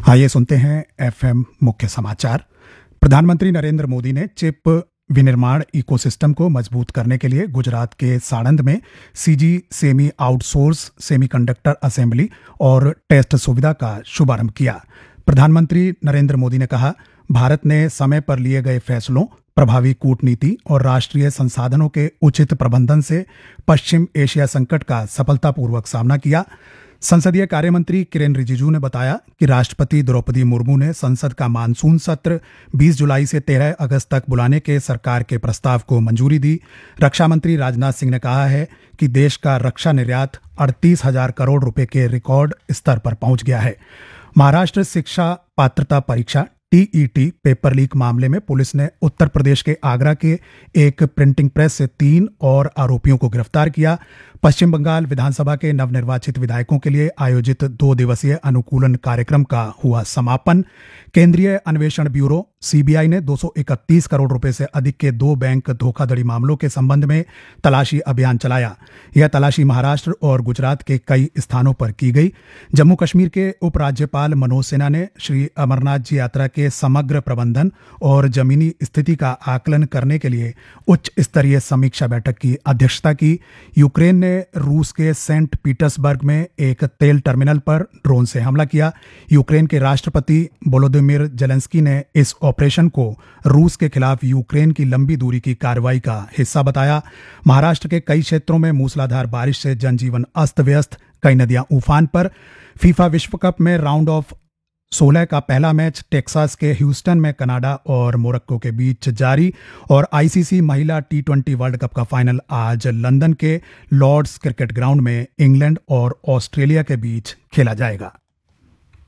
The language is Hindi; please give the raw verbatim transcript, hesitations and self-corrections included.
आइए सुनते हैं एफएम मुख्य समाचार। प्रधानमंत्री नरेंद्र मोदी ने चिप विनिर्माण इकोसिस्टम को मजबूत करने के लिए गुजरात के साणंद में CG semi outsource semiconductor assembly और टेस्ट सुविधा का शुभारंभ किया। प्रधानमंत्री नरेंद्र मोदी ने कहा, भारत ने समय पर लिए गए फैसलों, प्रभावी कूटनीति और राष्ट्रीय संसाधनों के उचित प्रबंधन से पश्चिम एशिया संकट का सफलतापूर्वक सामना किया। संसदीय कार्य मंत्री किरेन रिजिजू ने बताया कि राष्ट्रपति द्रौपदी मुर्मू ने संसद का मानसून सत्र बीस जुलाई से तेरह अगस्त तक बुलाने के सरकार के प्रस्ताव को मंजूरी दी। रक्षा मंत्री राजनाथ सिंह ने कहा है कि देश का रक्षा निर्यात अड़तीस हजार करोड़ रुपए के रिकॉर्ड स्तर पर पहुंच गया है। महाराष्ट्र शिक्षा पात्रता परीक्षा टीईटी पेपर लीक मामले में पुलिस ने उत्तर प्रदेश के आगरा के एक प्रिंटिंग प्रेस से तीन और आरोपियों को गिरफ्तार किया। पश्चिम बंगाल विधानसभा के नवनिर्वाचित विधायकों के लिए आयोजित दो दिवसीय अनुकूलन कार्यक्रम का हुआ समापन। केंद्रीय अन्वेषण ब्यूरो सीबीआई ने दो सौ इकतीस करोड़ रुपए से अधिक के दो बैंक धोखाधड़ी मामलों के संबंध में तलाशी अभियान चलाया। यह तलाशी महाराष्ट्र और गुजरात के कई स्थानों पर की गई। जम्मू कश्मीर के उपराज्यपाल मनोज सिन्हा ने श्री अमरनाथ जी यात्रा के समग्र प्रबंधन और जमीनी स्थिति का आकलन करने के लिए उच्च स्तरीय समीक्षा बैठक की अध्यक्षता की। यूक्रेन ने रूस के सेंट पीटर्सबर्ग में एक तेल टर्मिनल पर ड्रोन से हमला किया। यूक्रेन के राष्ट्रपति वोलोदिमीर जेलेंस्की ने इस ऑपरेशन को रूस के खिलाफ यूक्रेन की लंबी दूरी की कार्रवाई का हिस्सा बताया। महाराष्ट्र के कई क्षेत्रों में मूसलाधार बारिश से जनजीवन अस्त व्यस्त, कई नदियां उफान पर। फीफा विश्व कप में राउंड ऑफ सोलह का पहला मैच टेक्सास के ह्यूस्टन में कनाडा और मोरक्को के बीच जारी। और आईसीसी महिला टी ट्वेंटी वर्ल्ड कप का फाइनल आज लंदन के लॉर्ड्स क्रिकेट ग्राउंड में इंग्लैंड और ऑस्ट्रेलिया के बीच खेला जाएगा।